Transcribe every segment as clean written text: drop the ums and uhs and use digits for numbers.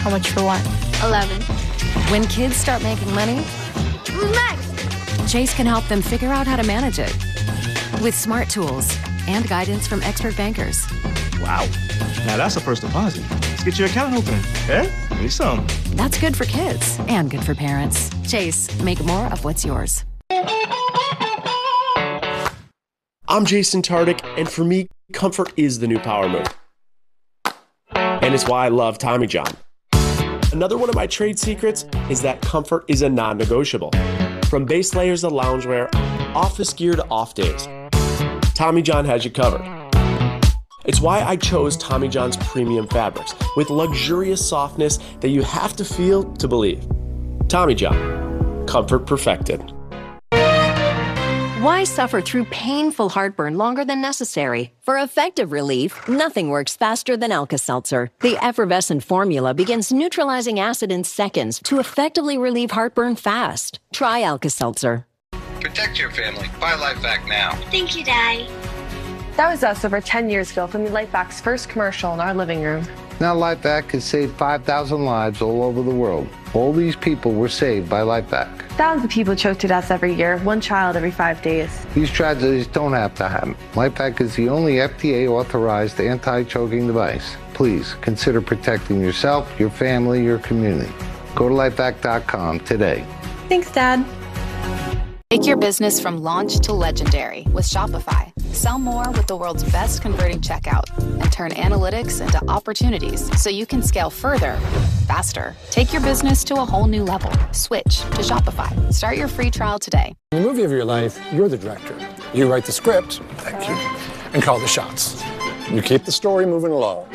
How much for what? 11. When kids start making money, Who's next? Chase can help them figure out how to manage it with smart tools and guidance from expert bankers. Wow. Now that's a first deposit. Let's get your account open. Eh? Give me some. That's good for kids and good for parents. Chase, make more of what's yours. I'm Jason Tardik, and for me, comfort is the new power move. And it's why I love Tommy John. Another one of my trade secrets is that comfort is a non-negotiable. From base layers to loungewear, office gear to off days, Tommy John has you covered. It's why I chose Tommy John's premium fabrics with luxurious softness that you have to feel to believe. Tommy John, comfort perfected. Why suffer through painful heartburn longer than necessary? For effective relief, nothing works faster than Alka-Seltzer. The effervescent formula begins neutralizing acid in seconds to effectively relieve heartburn fast. Try Alka-Seltzer. Protect your family. Buy LifeVac now. Thank you, Daddy. That was us over 10 years ago filming LifeVac's first commercial in our living room. Now LifeVac has saved 5,000 lives all over the world. All these people were saved by LifeVac. Thousands of people choke to death every year, one child every 5 days. These tragedies don't have to happen. LifeVac is the only FDA-authorized anti-choking device. Please consider protecting yourself, your family, your community. Go to lifevac.com today. Thanks, Dad. Take your business from launch to legendary with Shopify. Sell more with the world's best converting checkout and turn analytics into opportunities so you can scale further, faster. Take your business to a whole new level. Switch to Shopify. Start your free trial today. In the movie of your life, you're the director. You write the script, thank you, and call the shots. You keep the story moving along.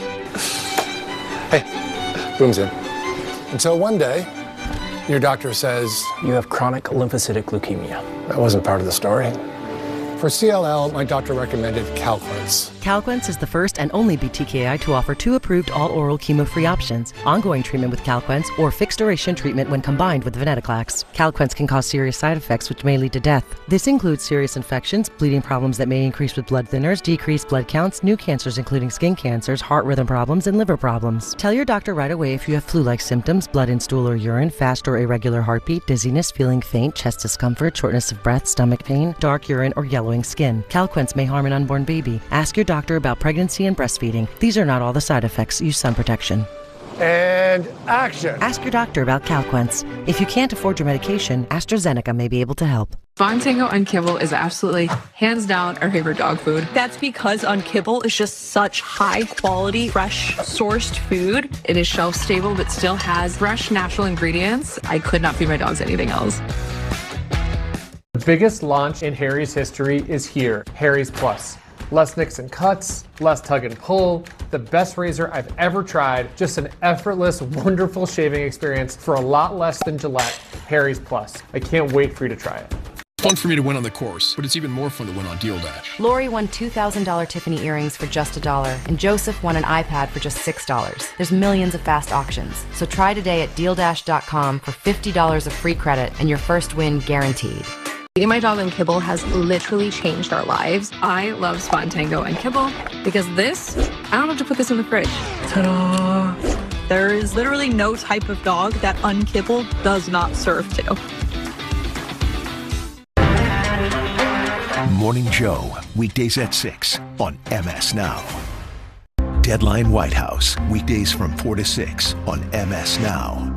Hey, boom's in. Until one day, your doctor says, you have chronic lymphocytic leukemia. That wasn't part of the story. For CLL, my doctor recommended Calquence. Calquence is the first and only BTKI to offer 2 approved all-oral chemo-free options, ongoing treatment with Calquence, or fixed-duration treatment when combined with venetoclax. Calquence can cause serious side effects which may lead to death. This includes serious infections, bleeding problems that may increase with blood thinners, decreased blood counts, new cancers including skin cancers, heart rhythm problems, and liver problems. Tell your doctor right away if you have flu-like symptoms, blood in stool or urine, fast or irregular heartbeat, dizziness, feeling faint, chest discomfort, shortness of breath, stomach pain, dark urine, or yellowing skin. Calquence may harm an unborn baby. Ask your doctor about pregnancy and breastfeeding. These are not all the side effects. Use sun protection. And action. Ask your doctor about Calquence. If you can't afford your medication, AstraZeneca may be able to help. Bontango and kibble is absolutely, hands down, our favorite dog food. That's because Unkibble is just such high quality, fresh, sourced food. It is shelf stable, but still has fresh, natural ingredients. I could not feed my dogs anything else. The biggest launch in Harry's history is here, Harry's Plus. Less nicks and cuts, less tug and pull, the best razor I've ever tried, just an effortless, wonderful shaving experience for a lot less than Gillette. Harry's Plus. I can't wait for you to try it. It's fun for me to win on the course, but it's even more fun to win on Deal Dash. Lori won $2,000 Tiffany earrings for just $1, and Joseph won an iPad for just $6. There's millions of fast auctions, so try today at DealDash.com for $50 of free credit and your first win guaranteed. Eating my dog and kibble has literally changed our lives. I love Spontango and kibble because this, I don't have to put this in the fridge. Ta-da! There is literally no type of dog that Unkibble does not serve to. Morning Joe, weekdays at 6 on MS Now. Deadline White House, weekdays from 4 to 6 on MS Now.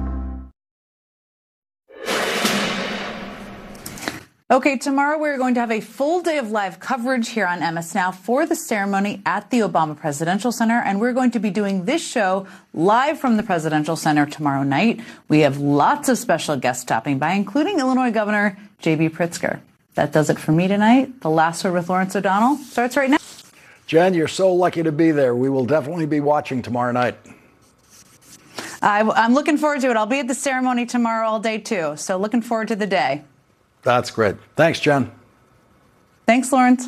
Okay, tomorrow we're going to have a full day of live coverage here on MS Now for the ceremony at the Obama Presidential Center, and we're going to be doing this show live from the Presidential Center tomorrow night. We have lots of special guests stopping by, including Illinois Governor J.B. Pritzker. That does it for me tonight. The Last Word with Lawrence O'Donnell starts right now. Jen, you're so lucky to be there. We will definitely be watching tomorrow night. I'm looking forward to it. I'll be at the ceremony tomorrow all day, too, so looking forward to the day. That's great. Thanks, Jen. Thanks, Lawrence.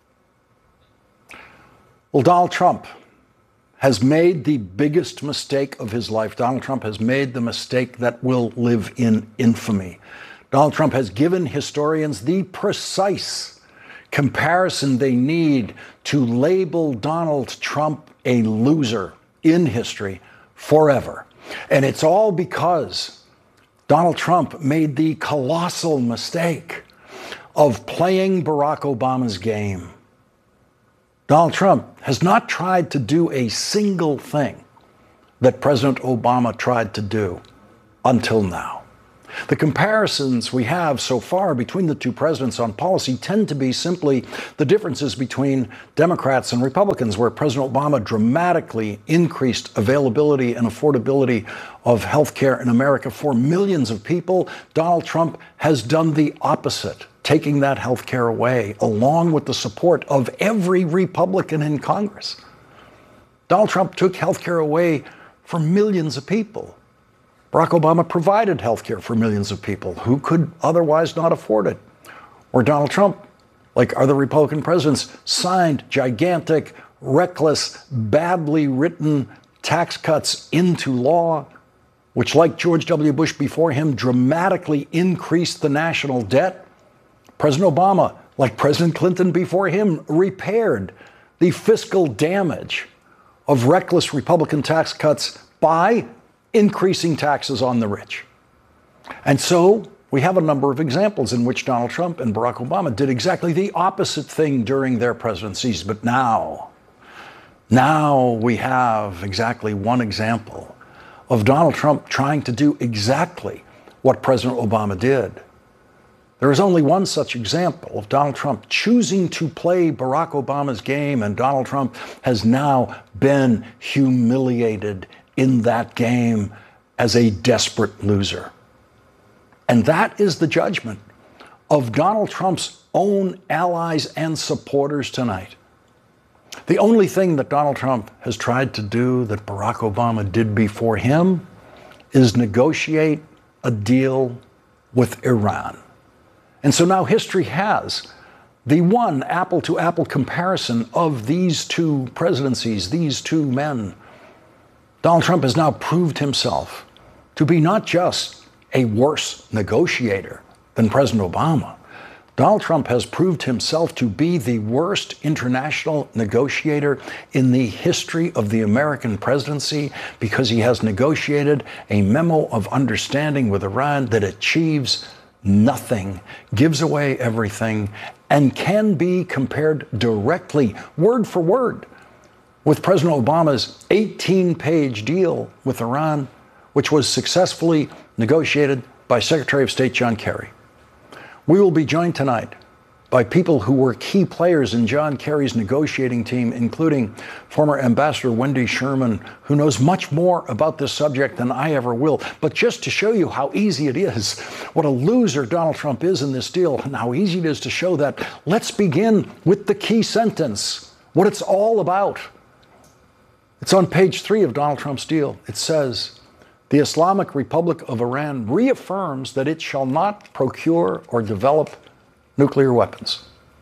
Well, Donald Trump has made the biggest mistake of his life. Donald Trump has made the mistake that will live in infamy. Donald Trump has given historians the precise comparison they need to label Donald Trump a loser in history forever. And it's all because Donald Trump made the colossal mistake of playing Barack Obama's game. Donald Trump has not tried to do a single thing that President Obama tried to do until now. The comparisons we have so far between the two presidents on policy tend to be simply the differences between Democrats and Republicans, where President Obama dramatically increased availability and affordability of health care in America for millions of people. Donald Trump has done the opposite, taking that health care away, along with the support of every Republican in Congress. Donald Trump took health care away for millions of people. Barack Obama provided health care for millions of people who could otherwise not afford it. Or Donald Trump, like other Republican presidents, signed gigantic, reckless, badly written tax cuts into law, which, like George W. Bush before him, dramatically increased the national debt. President Obama, like President Clinton before him, repaired the fiscal damage of reckless Republican tax cuts by increasing taxes on the rich. And so we have a number of examples in which Donald Trump and Barack Obama did exactly the opposite thing during their presidencies. But now we have exactly one example of Donald Trump trying to do exactly what President Obama did. There is only one such example of Donald Trump choosing to play Barack Obama's game, and Donald Trump has now been humiliated in that game as a desperate loser. And that is the judgment of Donald Trump's own allies and supporters tonight. The only thing that Donald Trump has tried to do that Barack Obama did before him is negotiate a deal with Iran. And so now history has the one apple-to-apple comparison of these two presidencies, these two men. Donald Trump has now proved himself to be not just a worse negotiator than President Obama. Donald Trump has proved himself to be the worst international negotiator in the history of the American presidency, because he has negotiated a memo of understanding with Iran that achieves nothing, gives away everything, and can be compared directly, word for word, with President Obama's 18-page deal with Iran, which was successfully negotiated by Secretary of State John Kerry. We will be joined tonight by people who were key players in John Kerry's negotiating team, including former Ambassador Wendy Sherman, who knows much more about this subject than I ever will. But just to show you how easy it is, what a loser Donald Trump is in this deal, and how easy it is to show that, let's begin with the key sentence, what it's all about. It's on page 3 of Donald Trump's deal. It says, "The Islamic Republic of Iran reaffirms that it shall not procure or develop nuclear weapons."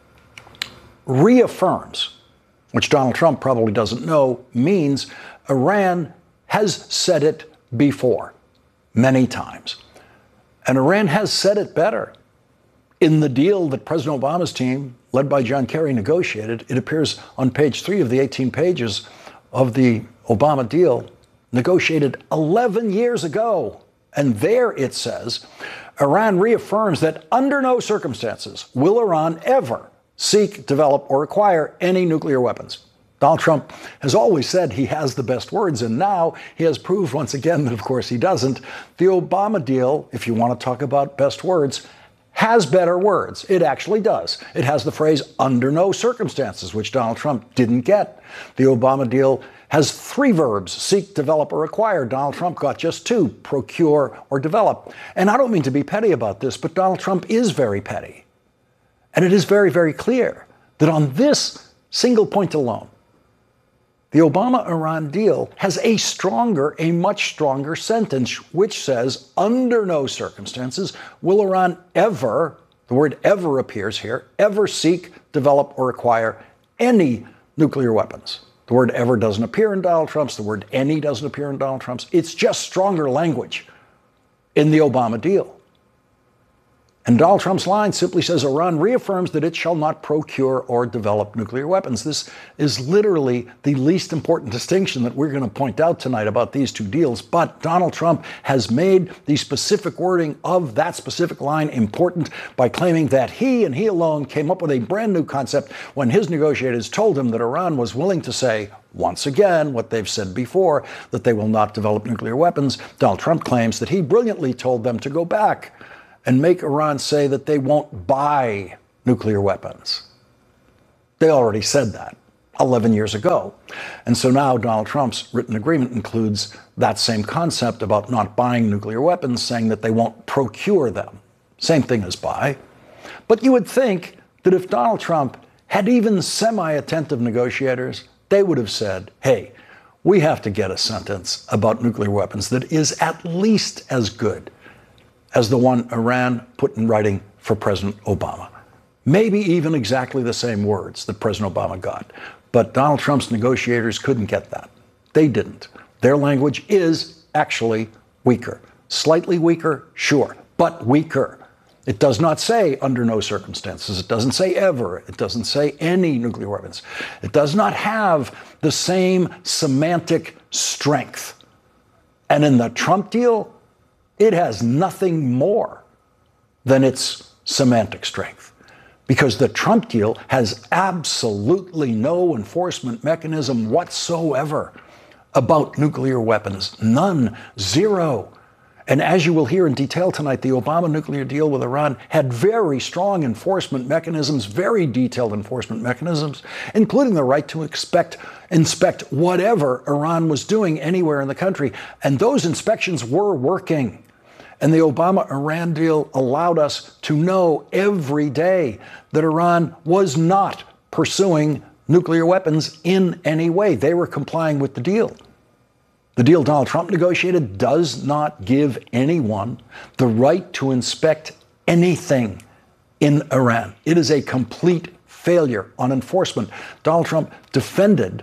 Reaffirms, which Donald Trump probably doesn't know, means Iran has said it before, many times. And Iran has said it better. In the deal that President Obama's team, led by John Kerry, negotiated, it appears on page 3 of the 18 pages of the Obama deal, negotiated 11 years ago. And there it says, Iran reaffirms that under no circumstances will Iran ever seek, develop, or acquire any nuclear weapons. Donald Trump has always said he has the best words, and now he has proved once again that, of course, he doesn't. The Obama deal, if you want to talk about best words, has better words. It actually does. It has the phrase under no circumstances, which Donald Trump didn't get. The Obama deal has 3 verbs: seek, develop, or acquire. Donald Trump got just 2: procure or develop. And I don't mean to be petty about this, but Donald Trump is very petty. And it is very, very clear that on this single point alone, the Obama-Iran deal has a much stronger sentence, which says, under no circumstances will Iran ever, the word ever appears here, ever seek, develop, or acquire any nuclear weapons. The word ever doesn't appear in Donald Trump's. The word any doesn't appear in Donald Trump's. It's just stronger language in the Obama deal. And Donald Trump's line simply says Iran reaffirms that it shall not procure or develop nuclear weapons. This is literally the least important distinction that we're going to point out tonight about these two deals. But Donald Trump has made the specific wording of that specific line important by claiming that he and he alone came up with a brand new concept when his negotiators told him that Iran was willing to say, once again, what they've said before, that they will not develop nuclear weapons. Donald Trump claims that he brilliantly told them to go back and make Iran say that they won't buy nuclear weapons. They already said that 11 years ago. And so now Donald Trump's written agreement includes that same concept about not buying nuclear weapons, saying that they won't procure them. Same thing as buy. But you would think that if Donald Trump had even semi-attentive negotiators, they would have said, hey, we have to get a sentence about nuclear weapons that is at least as good as the one Iran put in writing for President Obama. Maybe even exactly the same words that President Obama got. But Donald Trump's negotiators couldn't get that. They didn't. Their language is actually weaker. Slightly weaker, sure, but weaker. It does not say under no circumstances. It doesn't say ever. It doesn't say any nuclear weapons. It does not have the same semantic strength. And in the Trump deal, it has nothing more than its semantic strength, because the Trump deal has absolutely no enforcement mechanism whatsoever about nuclear weapons. None. Zero. And as you will hear in detail tonight, the Obama nuclear deal with Iran had very strong enforcement mechanisms, very detailed enforcement mechanisms, including the right to inspect whatever Iran was doing anywhere in the country. And those inspections were working. And the Obama-Iran deal allowed us to know every day that Iran was not pursuing nuclear weapons in any way. They were complying with the deal. The deal Donald Trump negotiated does not give anyone the right to inspect anything in Iran. It is a complete failure on enforcement. Donald Trump defended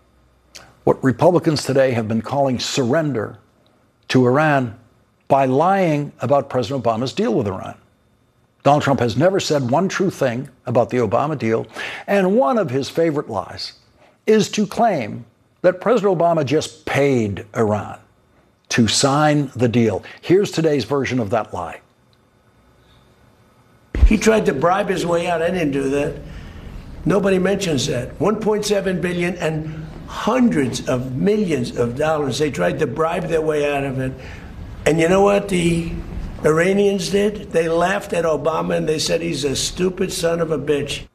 what Republicans today have been calling surrender to Iran by lying about President Obama's deal with Iran. Donald Trump has never said one true thing about the Obama deal, and one of his favorite lies is to claim that President Obama just paid Iran to sign the deal. Here's today's version of that lie. He tried to bribe his way out. I didn't do that. Nobody mentions that. $1.7 billion and hundreds of millions of dollars. They tried to bribe their way out of it. And you know what the Iranians did? They laughed at Obama and they said he's a stupid son of a bitch.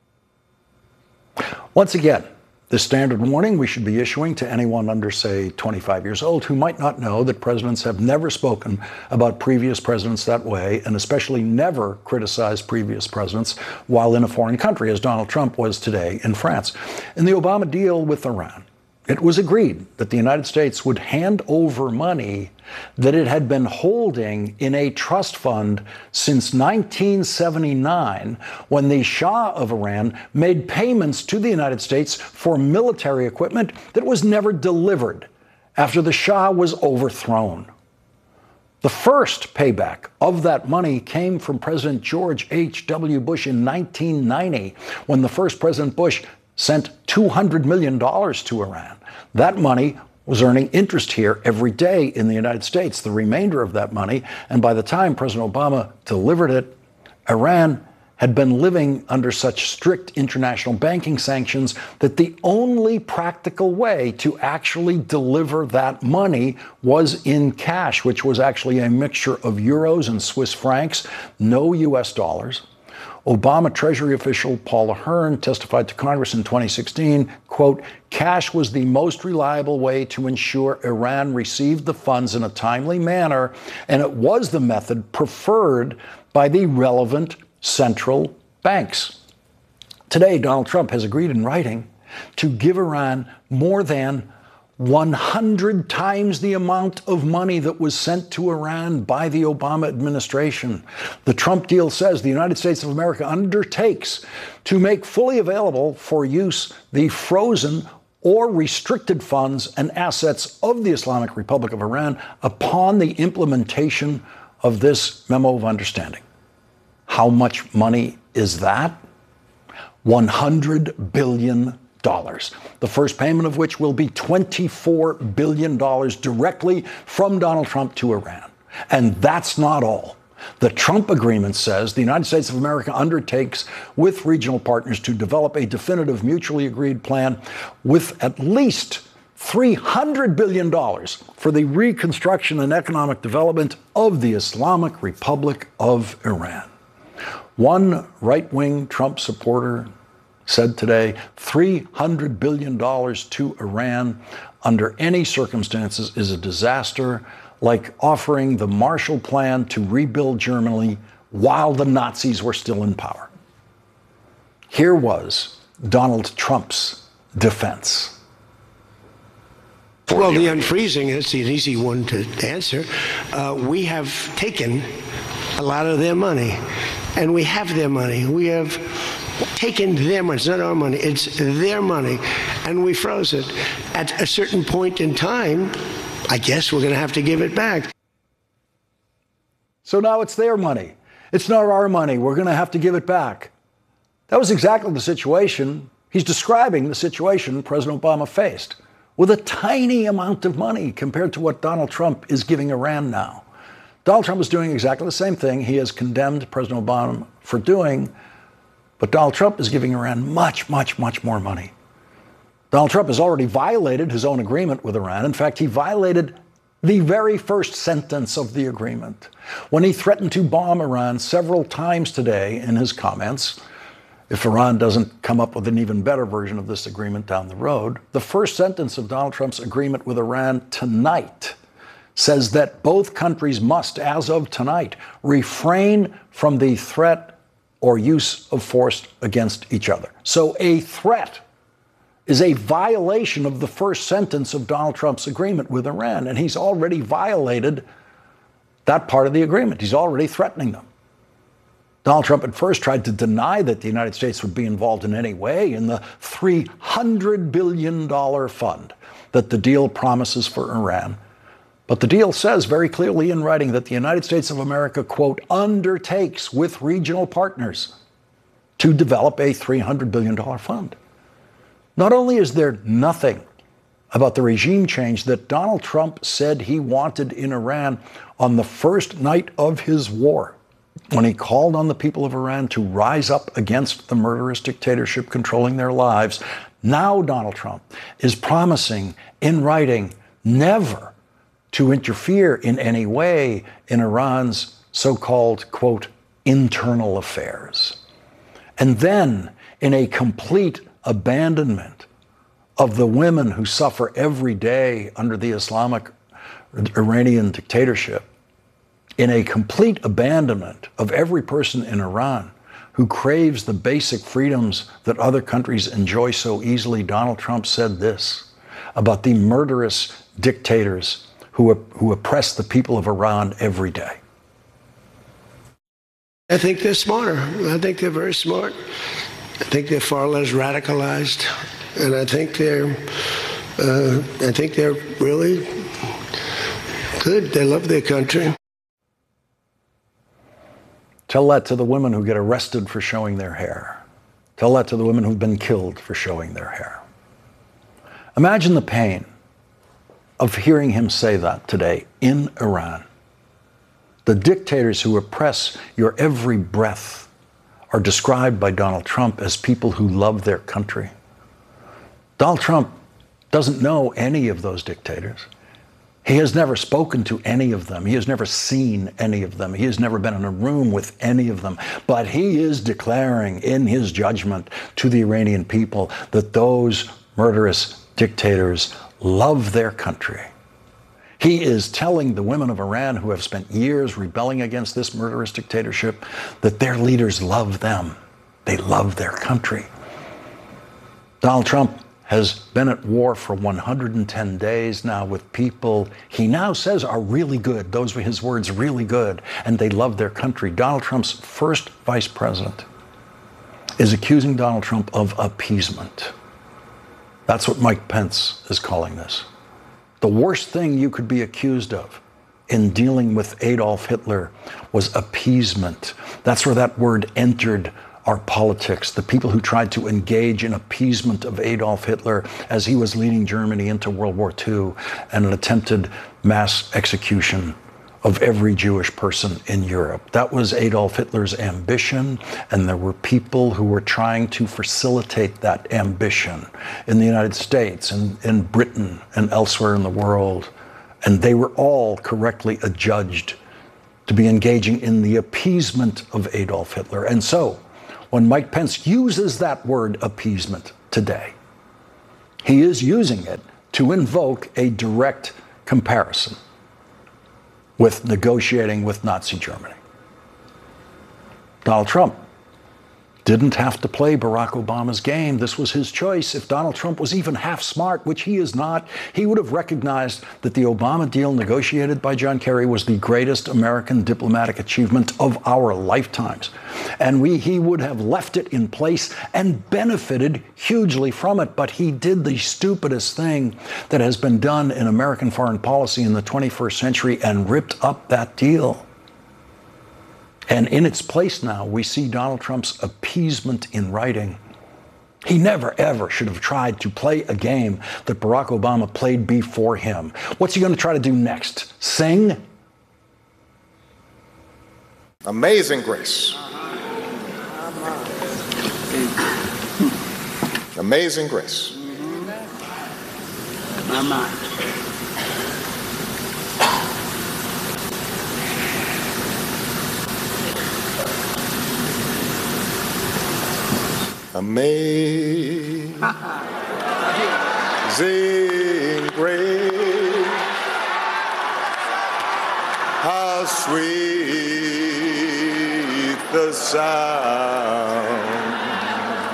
Once again, the standard warning we should be issuing to anyone under, say, 25 years old who might not know that presidents have never spoken about previous presidents that way, and especially never criticized previous presidents while in a foreign country, as Donald Trump was today in France. In the Obama deal with Iran, it was agreed that the United States would hand over money that it had been holding in a trust fund since 1979, when the Shah of Iran made payments to the United States for military equipment that was never delivered after the Shah was overthrown. The first payback of that money came from President George H.W. Bush in 1990, when the first President Bush sent $200 million to Iran. That money was earning interest here every day in the United States, the remainder of that money. And by the time President Obama delivered it, Iran had been living under such strict international banking sanctions that the only practical way to actually deliver that money was in cash, which was actually a mixture of euros and Swiss francs, no US dollars. Obama Treasury official Paul Ahern testified to Congress in 2016, quote, cash was the most reliable way to ensure Iran received the funds in a timely manner, and it was the method preferred by the relevant central banks. Today, Donald Trump has agreed in writing to give Iran more than 100 times the amount of money that was sent to Iran by the Obama administration. The Trump deal says the United States of America undertakes to make fully available for use the frozen or restricted funds and assets of the Islamic Republic of Iran upon the implementation of this memo of understanding. How much money is that? $100 billion. The first payment of which will be $24 billion directly from Donald Trump to Iran. And that's not all. The Trump agreement says the United States of America undertakes with regional partners to develop a definitive mutually agreed plan with at least $300 billion for the reconstruction and economic development of the Islamic Republic of Iran. One right-wing Trump supporter said today, $300 billion to Iran under any circumstances is a disaster, like offering the Marshall Plan to rebuild Germany while the Nazis were still in power. Here was Donald Trump's defense. Well, the unfreezing is an easy one to answer. We have taken a lot of their money, and we have their money. We have taken their money. It's not our money. It's their money, and we froze it. At a certain point in time, I guess we're going to have to give it back. So now it's their money. It's not our money. We're going to have to give it back. That was exactly the situation. He's describing the situation President Obama faced with a tiny amount of money compared to what Donald Trump is giving Iran now. Donald Trump is doing exactly the same thing he has condemned President Obama for doing, but Donald Trump is giving Iran much, much, much more money. Donald Trump has already violated his own agreement with Iran. In fact, he violated the very first sentence of the agreement when he threatened to bomb Iran several times today in his comments. If Iran doesn't come up with an even better version of this agreement down the road, the first sentence of Donald Trump's agreement with Iran tonight says that both countries must, as of tonight, refrain from the threat or use of force against each other. So a threat is a violation of the first sentence of Donald Trump's agreement with Iran, and he's already violated that part of the agreement. He's already threatening them. Donald Trump at first tried to deny that the United States would be involved in any way in the $300 billion fund that the deal promises for Iran. But the deal says very clearly in writing that the United States of America, quote, undertakes with regional partners to develop a $300 billion fund. Not only is there nothing about the regime change that Donald Trump said he wanted in Iran on the first night of his war, when he called on the people of Iran to rise up against the murderous dictatorship controlling their lives, now Donald Trump is promising in writing never to interfere in any way in Iran's so-called, quote, internal affairs. And then, in a complete abandonment of the women who suffer every day under the Islamic Iranian dictatorship, in a complete abandonment of every person in Iran who craves the basic freedoms that other countries enjoy so easily, Donald Trump said this about the murderous dictators who oppress the people of Iran every day. I think they're smarter. I think they're very smart. I think they're far less radicalized, and I think they're really good. They love their country. Tell that to the women who get arrested for showing their hair. Tell that to the women who've been killed for showing their hair. Imagine the pain of hearing him say that today in Iran. The dictators who oppress your every breath are described by Donald Trump as people who love their country. Donald Trump doesn't know any of those dictators. He has never spoken to any of them. He has never seen any of them. He has never been in a room with any of them. But he is declaring in his judgment to the Iranian people that those murderous dictators love their country. He is telling the women of Iran who have spent years rebelling against this murderous dictatorship that their leaders love them. They love their country. Donald Trump has been at war for 110 days now with people he now says are really good. Those were his words, really good, and they love their country. Donald Trump's first vice president is accusing Donald Trump of appeasement. That's what Mike Pence is calling this. The worst thing you could be accused of in dealing with Adolf Hitler was appeasement. That's where that word entered our politics. The people who tried to engage in appeasement of Adolf Hitler as he was leading Germany into World War II and an attempted mass execution of every Jewish person in Europe. That was Adolf Hitler's ambition, and there were people who were trying to facilitate that ambition in the United States and in Britain and elsewhere in the world. And they were all correctly adjudged to be engaging in the appeasement of Adolf Hitler. And so, when Mike Pence uses that word appeasement today, he is using it to invoke a direct comparison with negotiating with Nazi Germany. Donald Trump didn't have to play Barack Obama's game. This was his choice. If Donald Trump was even half smart, which he is not, he would have recognized that the Obama deal negotiated by John Kerry was the greatest American diplomatic achievement of our lifetimes. And he would have left it in place and benefited hugely from it. But he did the stupidest thing that has been done in American foreign policy in the 21st century and ripped up that deal. And in its place now, we see Donald Trump's appeasement in writing. He never, ever should have tried to play a game that Barack Obama played before him. What's he going to try to do next? Sing? Amazing Grace. Amazing Grace. My mind. Amazing grace, how sweet the sound